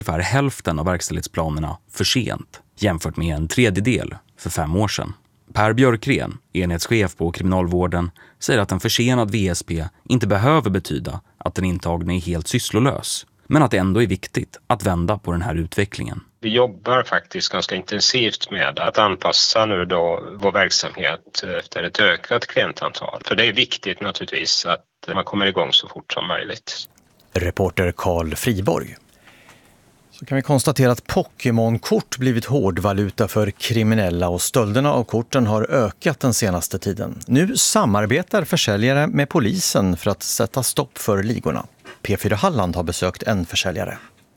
ungefär hälften av verkställighetsplanerna för sent jämfört med en tredjedel för 5 år sedan. Per Björkgren, enhetschef på kriminalvården, säger att en försenad VSP inte behöver betyda att den intagne är helt sysslolös, men att det ändå är viktigt att vända på den här utvecklingen. Vi jobbar faktiskt ganska intensivt med att anpassa nu då vår verksamhet efter ett ökat klientantal. För det är viktigt naturligtvis att man kommer igång så fort som möjligt. Reporter Carl Friborg. Så kan vi konstatera att Pokémon-kort blivit hårdvaluta för kriminella och stölderna av korten har ökat den senaste tiden. Nu samarbetar försäljare med polisen för att sätta stopp för ligorna. P4 Halland har besökt en försäljare.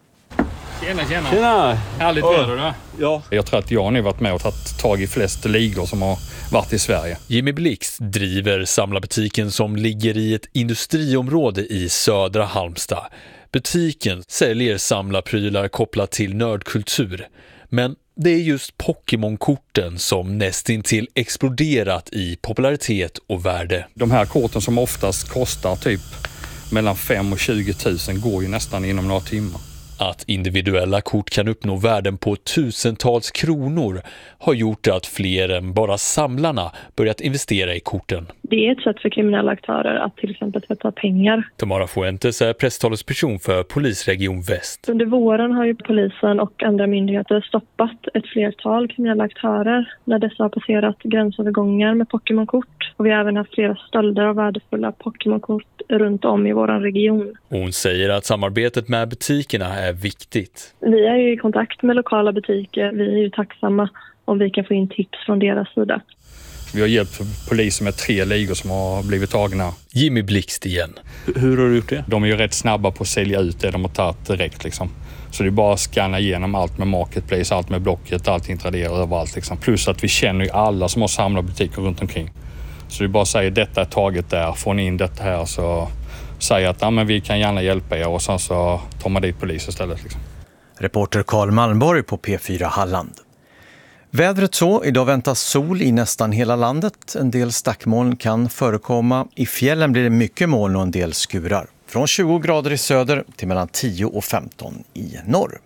Tjena! Härligt väder då. Ja. Jag tror att jag har nu varit med och tagit tag i flest ligor som har varit i Sverige. Jimmy Blix driver samlarbutiken som ligger i ett industriområde i södra Halmstad. Butiken säljer samlarprylar kopplat till nördkultur. Men det är just Pokémon-korten som nästintill exploderat i popularitet och värde. De här korten som oftast kostar typ mellan 5 och 20 000 går ju nästan inom några timmar. Att individuella kort kan uppnå värden på tusentals kronor har gjort att fler än bara samlarna börjat investera i korten. Det är ett sätt för kriminella aktörer att till exempel tvätta pengar. Tamara Fuentes är presstalesperson för Polisregion Väst. Under våren har ju polisen och andra myndigheter stoppat ett flertal kriminella aktörer när dessa har passerat gränsövergångar med Pokémon-kort. Och vi har även haft flera stölder av värdefulla Pokémon-kort runt om i vår region. Hon säger att samarbetet med butikerna är viktigt. Vi är ju i kontakt med lokala butiker. Vi är ju tacksamma om vi kan få in tips från deras sida. Vi har hjälpt polisen med 3 ligor som har blivit tagna. Jimmy Blixt igen. Hur har du gjort det? De är ju rätt snabba på att sälja ut det de har tagit direkt liksom. Så det är bara att scanna igenom allt med Marketplace, allt med Blocket, allting traderar överallt liksom. Plus att vi känner ju alla som har samlat butiker runt omkring. Så det är bara att säga detta är taget där, får ni in detta här så säger att men vi kan gärna hjälpa er och sen så tar man dit polis istället liksom. Reporter Carl Malmborg på P4 Halland. Vädret så, idag väntas sol i nästan hela landet. En del stackmoln kan förekomma. I fjällen blir det mycket moln och en del skurar. Från 20 grader i söder till mellan 10 och 15 i norr.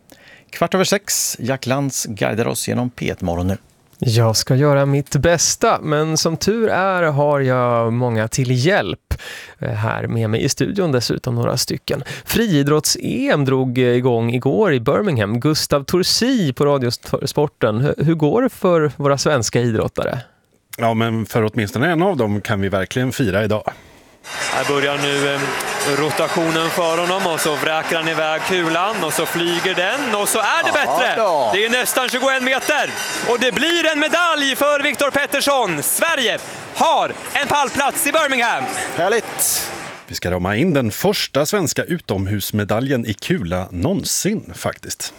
6:15, Jack Lantz guidar oss genom P1-morgon nu. Jag ska göra mitt bästa, men som tur är har jag många till hjälp. Här med mig i studion dessutom några stycken. Friidrotts-EM drog igång igår i Birmingham. Gustav Torsi på Radiosporten. Hur går det för våra svenska idrottare? Ja, men för åtminstone en av dem kan vi verkligen fira idag. Här börjar nu rotationen för honom och så vräker han iväg kulan och så flyger den och så är det bättre. Det är nästan 21 meter och det blir en medalj för Viktor Pettersson. Sverige har en pallplats i Birmingham. Härligt! Vi ska rama in den första svenska utomhusmedaljen i kula någonsin faktiskt.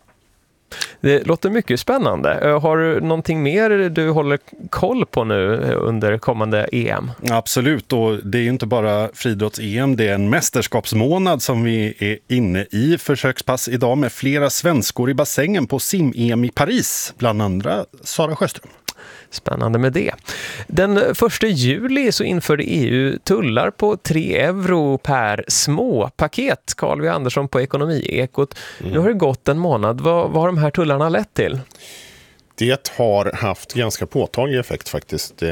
Det låter mycket spännande. Har du någonting mer du håller koll på nu under kommande EM? Absolut, och det är ju inte bara friidrotts-EM, det är en mästerskapsmånad som vi är inne i. Försökspass idag med flera svenskor i bassängen på sim-EM i Paris, bland andra Sara Sjöström. Spännande med det. Den 1 juli så införde EU tullar på 3 euro per småpaket. Carl V. Andersson på Ekonomiekot. Nu har det gått en månad. Vad har de här tullarna lett till? Det har haft ganska påtaglig effekt faktiskt.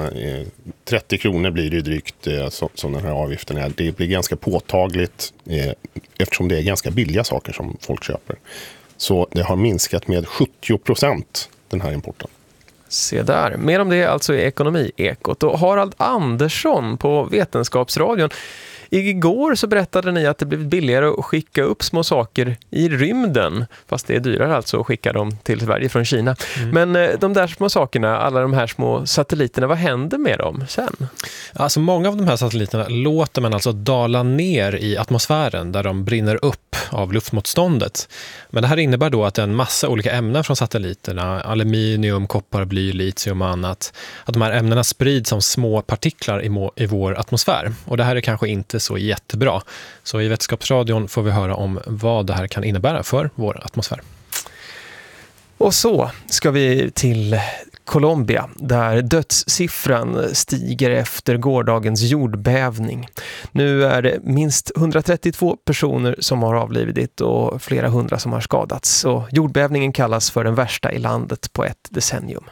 30 kronor blir det drygt som den här avgiften är. Det blir ganska påtagligt eftersom det är ganska billiga saker som folk köper. Så det har minskat med 70% den här importen. Se där. Mer om det alltså i Ekonomiekot. Och Harald Andersson på Vetenskapsradion. Igår så berättade ni att det blivit billigare att skicka upp små saker i rymden. Fast det är dyrare alltså att skicka dem till Sverige från Kina. Men de där små sakerna, alla de här små satelliterna, vad händer med dem sen? Alltså många av de här satelliterna låter man alltså dala ner i atmosfären där de brinner upp av luftmotståndet. Men det här innebär då att en massa olika ämnen från satelliterna, aluminium, koppar, bly, litium och annat, att de här ämnena sprids som små partiklar i vår atmosfär. Och det här är kanske inte så jättebra. Så i Vetenskapsradion får vi höra om vad det här kan innebära för vår atmosfär. Och så ska vi till Colombia där dödssiffran stiger efter gårdagens jordbävning. Nu är det minst 132 personer som har avlidit och flera hundra som har skadats. Och jordbävningen kallas för den värsta i landet på ett decennium.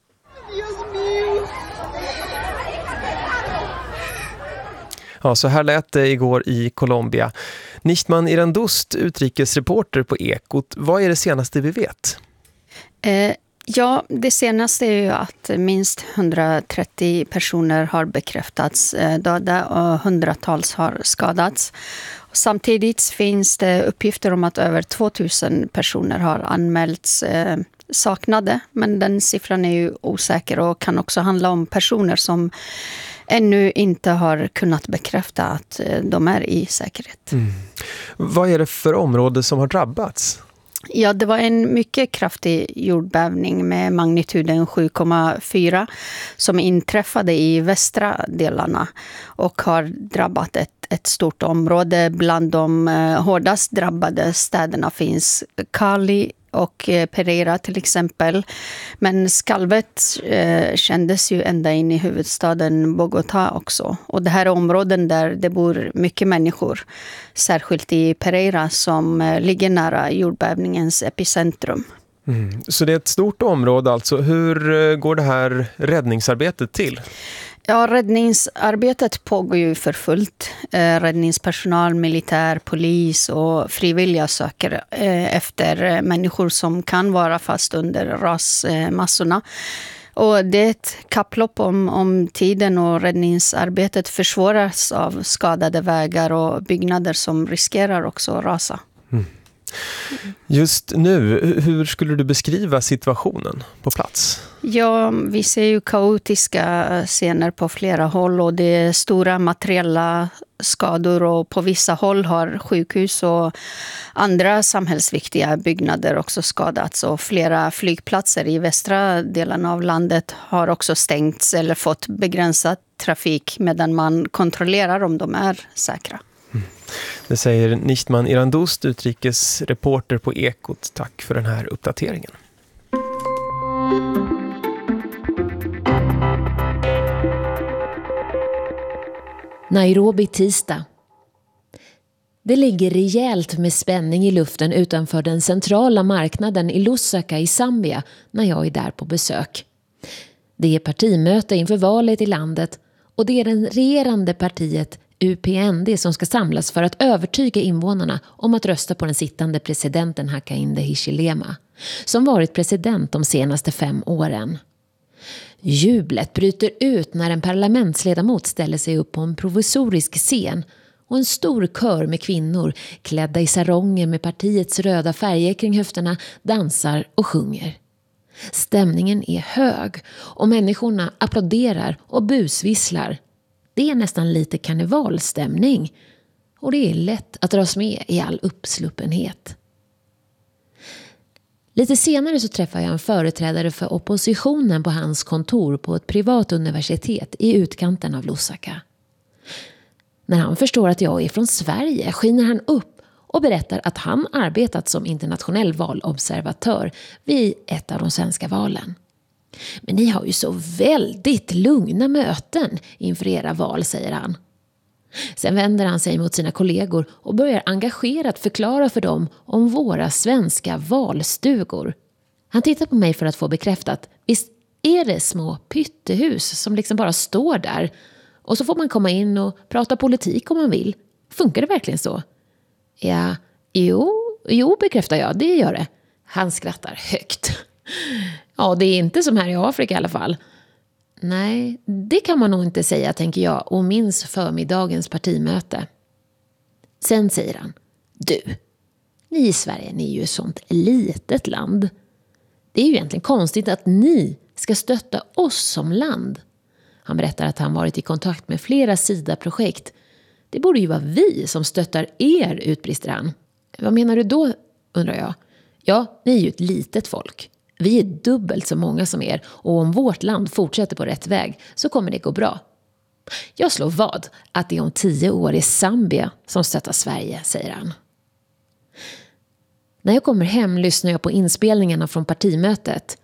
Ja, så här lät det igår i Colombia. Nichtman Irandust, utrikesreporter på Ekot. Vad är det senaste vi vet? Ja, det senaste är ju att minst 130 personer har bekräftats döda och hundratals har skadats. Samtidigt finns det uppgifter om att över 2000 personer har anmälts saknade. Men den siffran är ju osäker och kan också handla om personer som ännu inte har kunnat bekräfta att de är i säkerhet. Vad är det för område som har drabbats? Ja, det var en mycket kraftig jordbävning med magnituden 7,4 som inträffade i västra delarna och har drabbat ett stort område. Bland de hårdast drabbade städerna finns Cali och Pereira till exempel. Men skalvet kändes ju ända in i huvudstaden Bogotá också. Och det här är områden där det bor mycket människor. Särskilt i Pereira som ligger nära jordbävningens epicentrum. Så det är ett stort område alltså. Hur går det här räddningsarbetet till? Ja, räddningsarbetet pågår ju för fullt. Räddningspersonal, militär, polis och frivilliga söker efter människor som kan vara fast under rasmassorna. Och det är ett kapplopp om tiden och räddningsarbetet försvåras av skadade vägar och byggnader som riskerar också att rasa. Just nu, hur skulle du beskriva situationen på plats? Ja, vi ser ju kaotiska scener på flera håll och det är stora materiella skador och på vissa håll har sjukhus och andra samhällsviktiga byggnader också skadats och flera flygplatser i västra delen av landet har också stängts eller fått begränsad trafik medan man kontrollerar om de är säkra. Det säger Nichtman Irandust, utrikesreporter på Ekot. Tack för den här uppdateringen. Nairobi tisdag. Det ligger rejält med spänning i luften utanför den centrala marknaden i Lusaka i Zambia när jag är där på besök. Det är partimöte inför valet i landet och det är den regerande partiet UPND som ska samlas för att övertyga invånarna om att rösta på den sittande presidenten Hakainde Hichilema, som varit president de senaste 5 åren. Jublet bryter ut när en parlamentsledamot ställer sig upp på en provisorisk scen och en stor kör med kvinnor klädda i saronger med partiets röda färger kring höfterna dansar och sjunger. Stämningen är hög och människorna applåderar och busvisslar. Det är nästan lite karnevalstämning och det är lätt att dras med i all uppsluppenhet. Lite senare så träffar jag en företrädare för oppositionen på hans kontor på ett privat universitet i utkanten av Lusaka. När han förstår att jag är från Sverige skiner han upp och berättar att han arbetat som internationell valobservatör vid ett av de svenska valen. Men ni har ju så väldigt lugna möten inför era val, säger han. Sen vänder han sig mot sina kollegor och börjar engagerat förklara för dem om våra svenska valstugor. Han tittar på mig för att få bekräftat. Visst är det små pyttehus som liksom bara står där. Och så får man komma in och prata politik om man vill. Funkar det verkligen så? Ja, jo, bekräftar jag. Det gör det. Han skrattar högt. Ja, det är inte som här i Afrika i alla fall. Nej, det kan man nog inte säga, tänker jag, och minns förmiddagens partimöte. Sen säger han, du, ni i Sverige, ni är ju ett sånt litet land. Det är ju egentligen konstigt att ni ska stötta oss som land. Han berättar att han varit i kontakt med flera SIDA-projekt. Det borde ju vara vi som stöttar er, utbrister han. Vad menar du då, undrar jag. Ja, ni är ju ett litet folk. Vi är dubbelt så många som er och om vårt land fortsätter på rätt väg så kommer det gå bra. Jag slår vad att det om 10 år är Zambia som stöttar Sverige, säger han. När jag kommer hem lyssnar jag på inspelningarna från partimötet.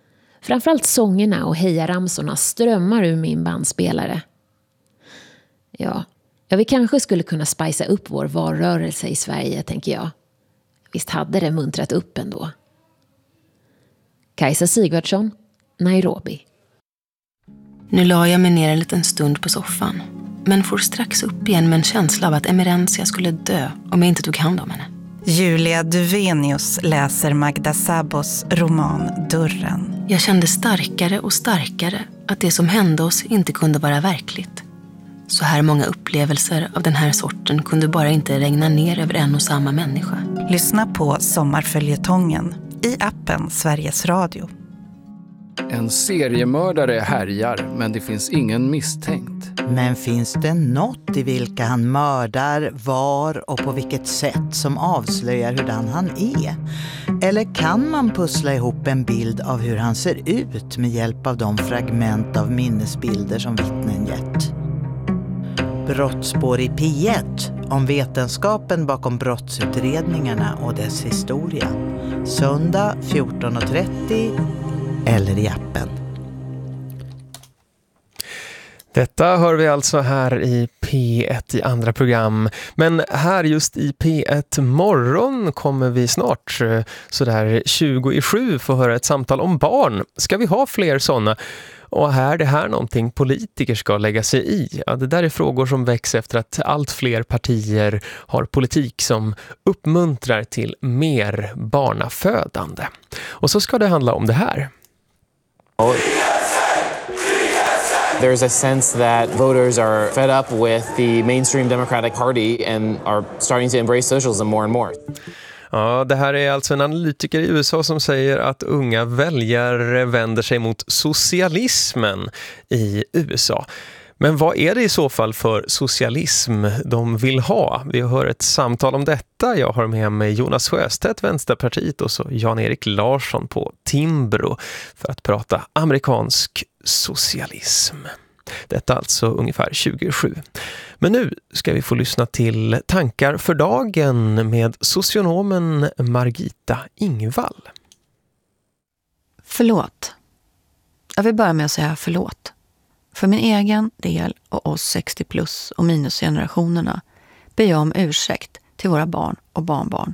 Framförallt sångerna och hejaramsorna strömmar ur min bandspelare. Ja, vi kanske skulle kunna spicea upp vår valrörelse i Sverige, tänker jag. Visst hade det muntrat upp ändå. Kajsa Sigvardsson, Nairobi. Nu la jag mig ner en liten stund på soffan, men får strax upp igen med en känsla av att Emerentia skulle dö om jag inte tog hand om henne. Julia Duvenius läser Magda Szabos roman Dörren. Jag kände starkare och starkare att det som hände oss inte kunde vara verkligt. Så här många upplevelser av den här sorten kunde bara inte regna ner över en och samma människa. Lyssna på Sommarföljetongen i appen Sveriges Radio. En seriemördare härjar, men det finns ingen misstänkt. Men finns det något i vilka han mördar, var och på vilket sätt som avslöjar hurdan han är? Eller kan man pussla ihop en bild av hur han ser ut med hjälp av de fragment av minnesbilder som vittnen gett? Brottsspår i P1 om vetenskapen bakom brottsutredningarna och dess historia. Söndag 14.30 eller i appen. Detta hör vi alltså här i P1 i andra program. Men här just i P1 morgon kommer vi snart sådär 20:07 få höra ett samtal om barn. Ska vi ha fler sådana? Och är det här någonting politiker ska lägga sig i? Ja, det där är frågor som växer efter att allt fler partier har politik som uppmuntrar till mer barnafödande. Och så ska det handla om det här. There's a sense that voters are fed up with the mainstream Democratic Party and are starting to embrace socialism more and more. Ja, det här är alltså en analytiker i USA som säger att unga väljare vänder sig mot socialismen i USA. Men vad är det i så fall för socialism de vill ha? Vi hör ett samtal om detta. Jag har med mig Jonas Sjöstedt, Vänsterpartiet, och så Jan-Erik Larsson på Timbro för att prata amerikansk socialism. Detta alltså ungefär 27. Men nu ska vi få lyssna till tankar för dagen med socionomen Margita Ingvall. Förlåt. Jag vill börja med att säga förlåt. För min egen del och oss 60 plus och minusgenerationerna ber jag om ursäkt till våra barn och barnbarn.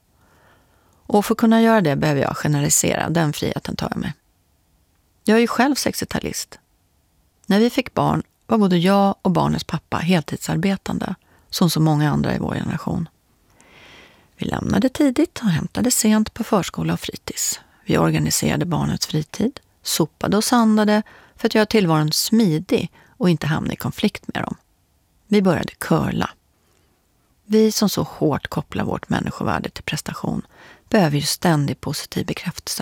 Och för att kunna göra det behöver jag generalisera, den friheten tar jag med. Jag är ju själv 60-talist. När vi fick barn var både jag och barnets pappa heltidsarbetande, som så många andra i vår generation. Vi lämnade tidigt och hämtade sent på förskola och fritids. Vi organiserade barnets fritid, sopade och sandade för att göra tillvaron smidig och inte hamna i konflikt med dem. Vi började curla. Vi som så hårt kopplar vårt människovärde till prestation behöver ju ständig positiv bekräftelse.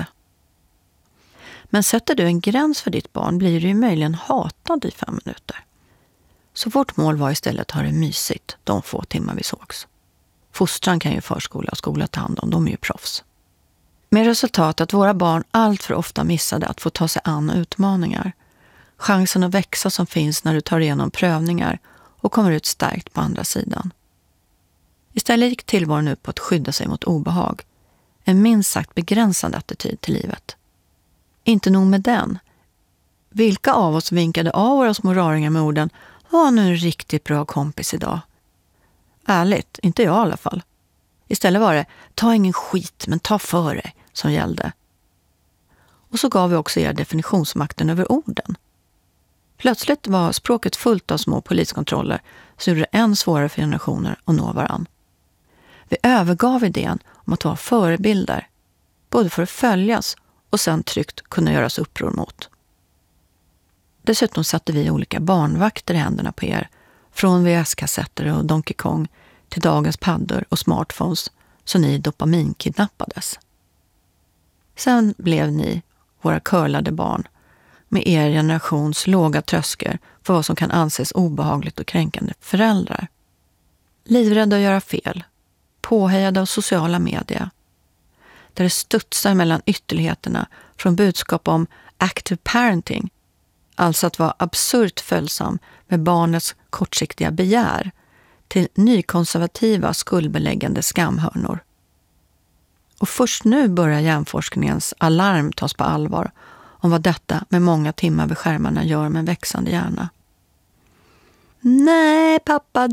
Men sätter du en gräns för ditt barn blir du ju möjligen hatad i 5 minuter. Så vårt mål var istället att ha det mysigt de få timmar vi sågs. Fostran kan ju förskola och skola ta hand om, de är ju proffs. Med resultat att våra barn allt för ofta missade att få ta sig an utmaningar. Chansen att växa som finns när du tar igenom prövningar och kommer ut stärkt på andra sidan. Istället gick tillvaron ut på att skydda sig mot obehag. En minst sagt begränsad attityd till livet. Inte nog med den. Vilka av oss vinkade av våra små raringar med orden "Var nu en riktigt bra kompis idag"? Ärligt, inte jag i alla fall. Istället var det "ta ingen skit men ta för dig" som gällde. Och så gav vi också er definitionsmakten över orden. Plötsligt var språket fullt av små poliskontroller så gjorde det än svårare för generationer att nå varann. Vi övergav idén om att vara förebilder, både för att följas och sen tryggt kunna göras uppror mot. Dessutom satte vi olika barnvakter i händerna på er, från VHS-kassetter och Donkey Kong till dagens paddor och smartphones, så ni dopaminkidnappades. Sen blev ni, våra curlade barn, med er generations låga tröskel för vad som kan anses obehagligt och kränkande föräldrar. Livrädda att göra fel, påhejade av sociala medier, där det studsar mellan ytterligheterna från budskap om active parenting, alltså att vara absurt följsam med barnets kortsiktiga begär, till nykonservativa skuldbeläggande skamhörnor. Och först nu börjar hjärnforskningens alarm tas på allvar om vad detta med många timmar vid skärmarna gör med en växande hjärna. Nej, pappa,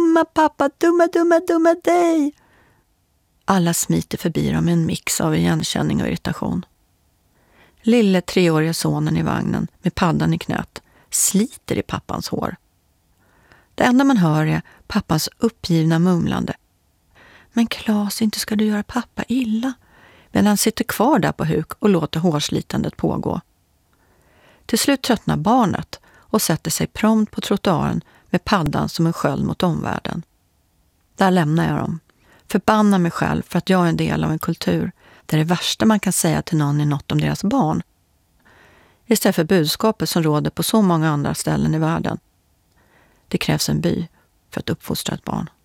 dumma dig! Alla smiter förbi dem med en mix av igenkänning och irritation. Lille 3-åriga sonen i vagnen med paddan i knät sliter i pappans hår. Det enda man hör är pappans uppgivna mumlande. Men Claes, inte ska du göra pappa illa. Men han sitter kvar där på huk och låter hårslitandet pågå. Till slut tröttnar barnet och sätter sig prompt på trottoaren med paddan som en sköld mot omvärlden. Där lämnar jag dem. Förbannar mig själv för att jag är en del av en kultur där det värsta man kan säga till någon är något om deras barn. Istället för budskapet som råder på så många andra ställen i världen. Det krävs en by för att uppfostra ett barn.